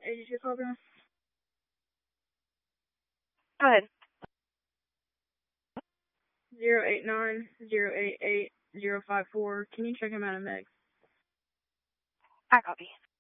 Agency Cobra. Go ahead. 089-088-054. Can you check him out of mix? I copy.